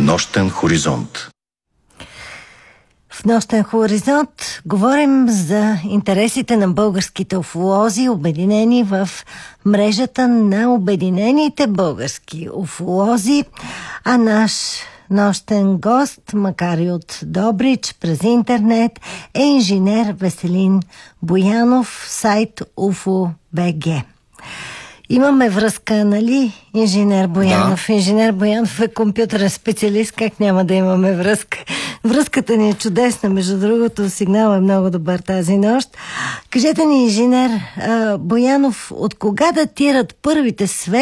Нощен хоризонт. В Нощен хоризонт говорим за интересите на българските уфолози, обединени в мрежата на Обединените български уфолози, а наш нощен гост, макар и от Добрич, през интернет, е инженер Веселин Боянов, сайт UFO.BG. Имаме връзка, нали, инженер Боянов? Да. Инженер Боянов е компютърен специалист, как няма да имаме връзка? Връзката ни е чудесна, между другото, сигнал е много добър тази нощ. Кажете ни, инженер Боянов, от кога датират първите